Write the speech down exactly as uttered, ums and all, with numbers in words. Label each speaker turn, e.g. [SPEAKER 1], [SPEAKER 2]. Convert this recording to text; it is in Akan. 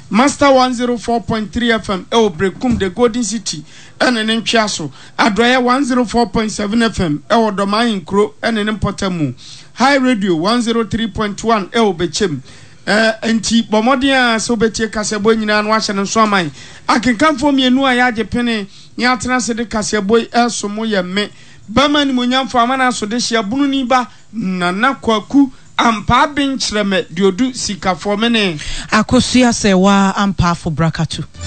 [SPEAKER 1] Master one oh four point three F M ewo Brekum the Golden City ene ne ntwaso Adoye one oh four point seven F M ewo Domain Kro ene ne Potamu High Radio one oh three point one ewo Bechem eh enti bomodia so betie kasebo nyina no ahye ne so aman akenkanfo mienu a yaje pene ni atena se de kasebo esomo ye me bama ni monyamfo amana so de hia bunu ni ba nana kwaku ampa benchireme diodu sikafo mene
[SPEAKER 2] akosua sewa ampa fo brakatu